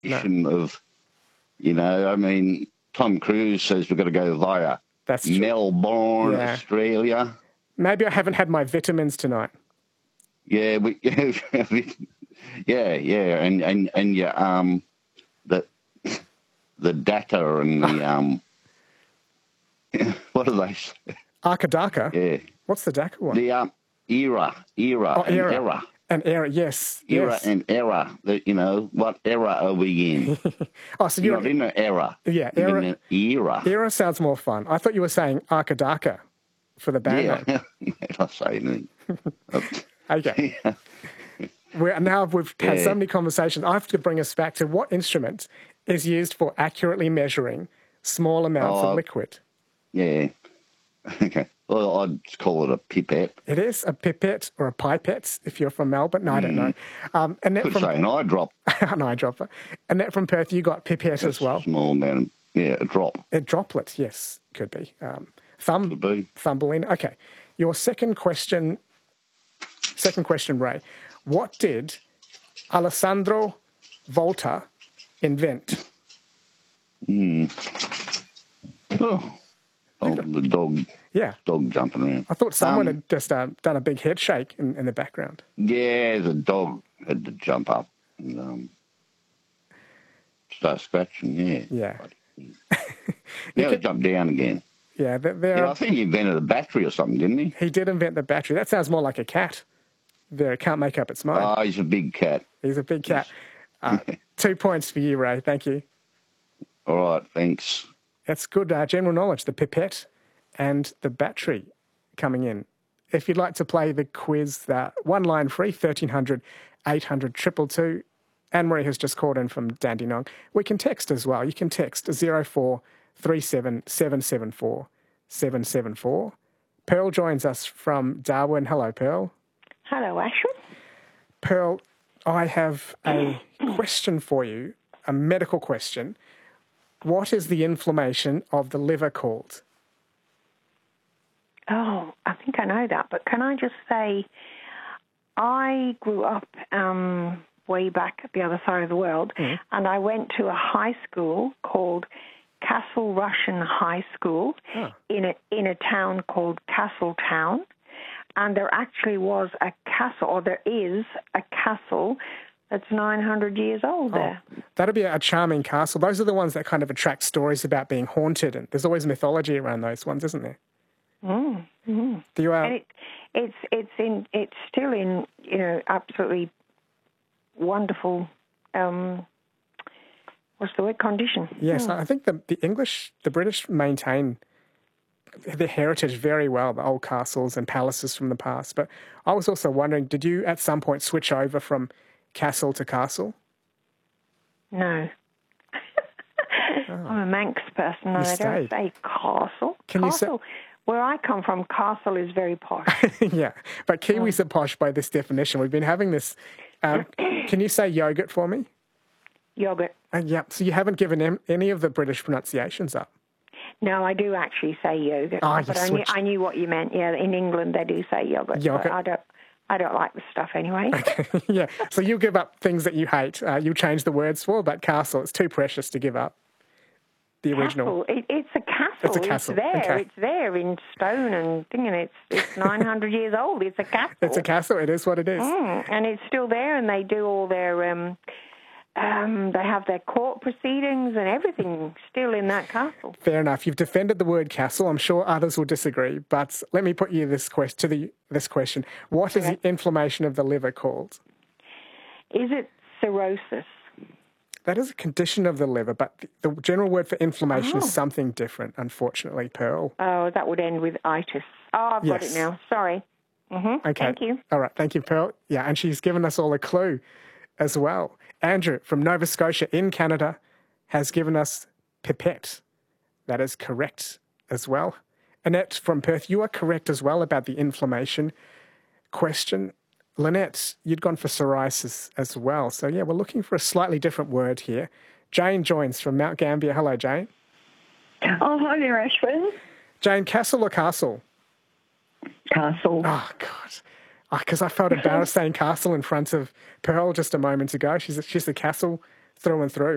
of, I mean, Tom Cruise says we've got to go via Melbourne, Australia. Maybe I haven't had my vitamins tonight. Yeah, and the data and the what are they? Arkadaka? Yeah. What's the DACA one? The era. An era, yes. Era and era. What era are we in? So you're not in an era. Yeah, you're in an era. Era sounds more fun. I thought you were saying Arkadaka for the band name. Yeah, I'll say anything. Okay. Now we've had so many conversations. I have to bring us back to what instrument is used for accurately measuring small amounts of liquid. Yeah. Okay. Well, I'd call it a pipette. It is a pipette or a pipette if you're from Melbourne. No, I don't know. Could say an eyedrop. An eyedropper. Annette from Perth, you got pipette as well. Small amount. A drop. A droplet, yes, could be. Thumbelina. Okay. Your second question, Ray. What did Alessandro Volta invent? The dog. Yeah. Dog jumping around. I thought someone had just done a big head shake in the background. Yeah, the dog had to jump up and start scratching, Yeah. Now he jumped down again. Yeah, I think he invented a battery or something, didn't he? He did invent the battery. That sounds more like a cat. It can't make up its mind. Oh, he's a big cat. He's a big cat. 2 points for you, Ray. Thank you. All right, thanks. That's good general knowledge, the pipette and the battery coming in. If you'd like to play the quiz, one line free, 1300 800 222. Anne-Marie has just called in from Dandenong. We can text as well. You can text 0437 774 774. Pearl joins us from Darwin. Hello, Pearl. Hello, Ashwin. Pearl, I have a question for you, a medical question. What is the inflammation of the liver called? Oh, I think I know that, but can I just say, I grew up way back at the other side of the world, and I went to a high school called Castle Rushen High School in a town called Castletown, and there actually was a castle, or there is a castle that's 900 years old there. That'd be a charming castle. Those are the ones that kind of attract stories about being haunted, and there's always mythology around those ones, isn't there? Mm-hmm. Do you? And it's still in absolutely wonderful. What's the word? Condition. Yes, I think the British maintain their heritage very well, the old castles and palaces from the past. But I was also wondering, did you at some point switch over from castle to castle? No. I'm a Manx person, and I don't say castle. Castle. Where I come from, castle is very posh. Yeah, but Kiwis are posh by this definition. We've been having this. Can you say yogurt for me? Yogurt. Yeah, so you haven't given any of the British pronunciations up? No, I do actually say yogurt. But I knew what you meant. Yeah, in England they do say yogurt. But I don't like the stuff anyway. Okay. Yeah, so you give up things that you hate. You change the words for, but castle, it's too precious to give up the original. It's a castle. It's a castle. It's there. Okay. It's there in stone and thing, and it's 900 years old. It's a castle. It's a castle. It is what it is. And it's still there, and they do all their they have their court proceedings and everything still in that castle. Fair enough. You've defended the word castle. I'm sure others will disagree, but let me put you this question. What is the inflammation of the liver called? Is it cirrhosis? That is a condition of the liver, but the general word for inflammation is something different, unfortunately, Pearl. Oh, that would end with itis. Oh, I've got it now. Sorry. Okay. Thank you. All right. Thank you, Pearl. Yeah, and she's given us all a clue as well. Andrew from Nova Scotia in Canada has given us pipette. That is correct as well. Annette from Perth, you are correct as well about the inflammation question. Lynette, you'd gone for psoriasis as well. So, yeah, we're looking for a slightly different word here. Jane joins from Mount Gambier. Hello, Jane. Oh, hi there, Ashwin. Jane, castle or castle? Castle. Oh, God. Because I felt embarrassed saying castle in front of Pearl just a moment ago. She's a castle through and through.